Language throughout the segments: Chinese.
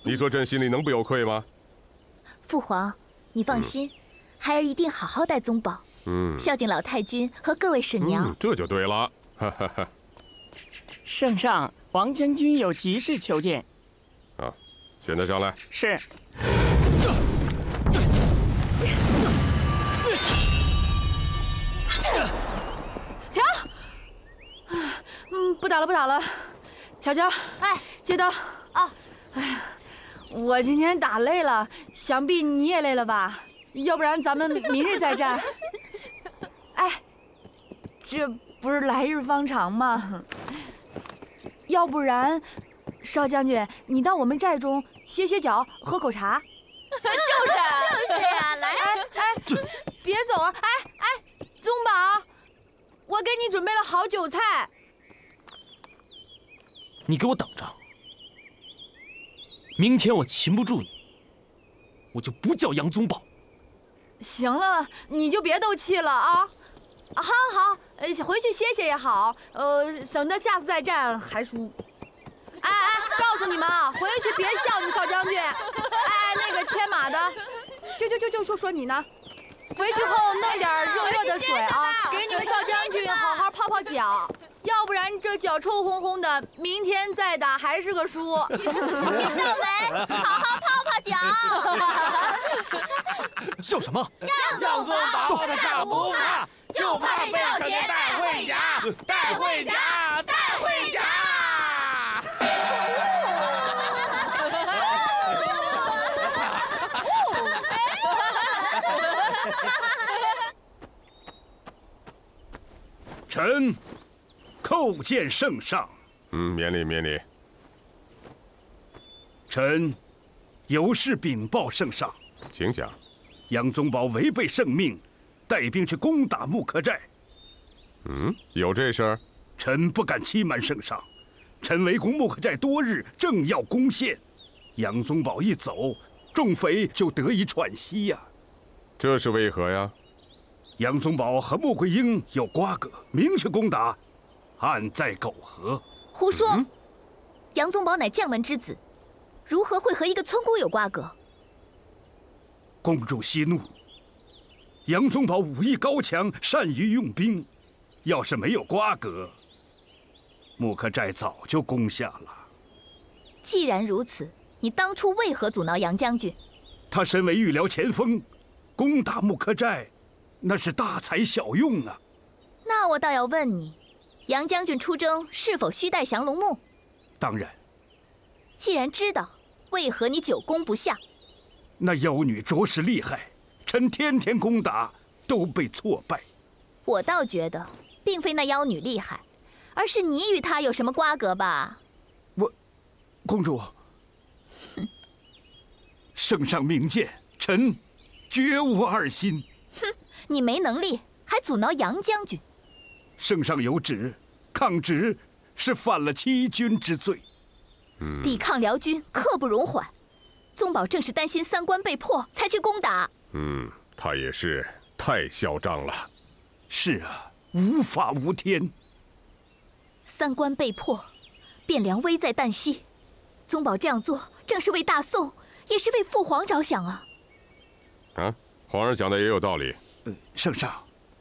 你说朕心里能不有愧吗？ 父皇，你放心，孩儿一定好好待宗保，孝敬老太君和各位婶娘。 这就对了。哈哈哈。 圣上，王将军有急事求见。 啊，选他上来。 是。 停！不打了，不打了。乔乔， 哎， 接刀。 啊， 哎呀，我今天打累了，想必你也累了吧？要不然咱们明日再战。哎，这不是来日方长吗？要不然，少将军，你到我们寨中歇歇脚，喝口茶。 就是呀，来， 别走啊！宗保，我给你准备了好酒菜。 你给我等着！明天我擒不住你，我就不叫杨宗保。 行了，你就别斗气了啊！好，回去歇歇也好，省得下次再战还输。告诉你们啊，回去别笑你们少将军。那个牵马的，就说你呢。回去后弄点热的水啊，给你们少将军好好泡泡脚，要不然这脚臭烘烘的，明天再打还是个输。 听到没？好好泡泡脚。 笑什么？ 杨宗保的上不怕，就怕被少爷带回家，带回家，带回家。 臣叩见圣上。 免礼免礼。 臣有事禀报圣上。 请讲。 杨宗保违背圣命，带兵去攻打木刻寨。 有这事儿？ 臣不敢欺瞒圣上。臣围攻木刻寨多日，正要攻陷，杨宗保一走，众匪就得以喘息呀。 这是为何呀？ 杨宗保和穆桂英有瓜葛，明去攻打，暗在苟合。 胡说！杨宗保乃将门之子，如何会和一个村姑有瓜葛？ 公主息怒。杨宗保武艺高强，善于用兵，要是没有瓜葛，木刻寨早就攻下了。 既然如此，你当初为何阻挠杨将军？ 他身为御辽前锋，攻打木刻寨，那是大材小用啊。 那我倒要问你，杨将军出征是否须带降龙木？ 当然。 既然知道，为何你久攻不下？ 那妖女着实厉害，臣天天攻打都被挫败。 我倒觉得，并非那妖女厉害，而是你与她有什么瓜葛吧？ 公主，圣上明鉴，臣绝无二心。 你没能力，还阻挠杨将军。 圣上有旨，抗旨是犯了欺君之罪。 抵抗辽军刻不容缓。宗保正是担心三关被破，才去攻打。 他也是太嚣张了。 是啊，无法无天。 三关被破，汴梁危在旦夕。宗保这样做，正是为大宋，也是为父皇着想啊。 皇上讲的也有道理。 圣上。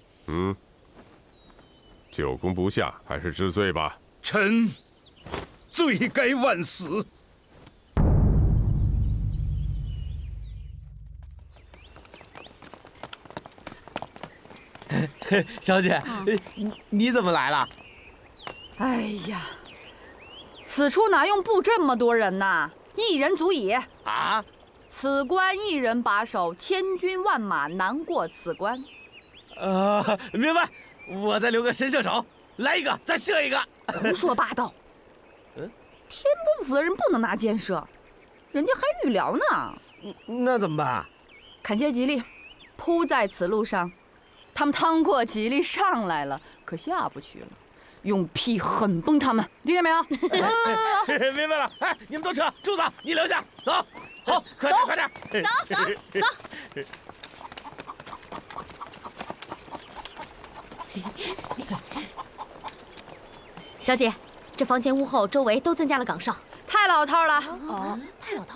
久攻不下，还是知罪吧。 臣罪该万死。 小姐，你怎么来了？ 哎呀，此处哪用布这么多人呐？一人足矣。 啊！ 此关一人把守，千军万马难过此关。 明白。我再留个神射手，来一个再射一个。 胡说八道！天波府的人不能拿箭射，人家还预疗呢。 那怎么办？ 砍些吉利，铺在此路上。他们趟过吉利上来了，可下不去了。用劈狠崩他们，听见没有？ 明白了。你们都撤，柱子你留下，走。好，快点。 走。 小姐，这房前屋后周围都增加了岗哨， 太老套了。 太老套。